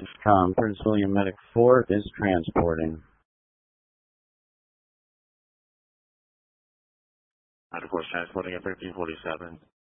Prince William Medic 4 is transporting. Of course, transporting at 1347.